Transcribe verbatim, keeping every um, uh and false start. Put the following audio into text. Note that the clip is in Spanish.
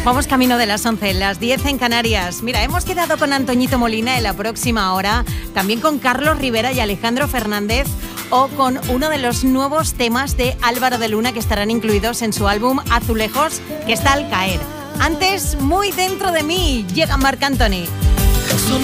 Vamos camino de las once, las diez en Canarias. Mira, hemos quedado con Antoñito Molina en la próxima hora, también con Carlos Rivera y Alejandro Fernández, o con uno de los nuevos temas de Álvaro de Luna que estarán incluidos en su álbum Azulejos, que está al caer. Antes, muy dentro de mí, llega Marc Anthony.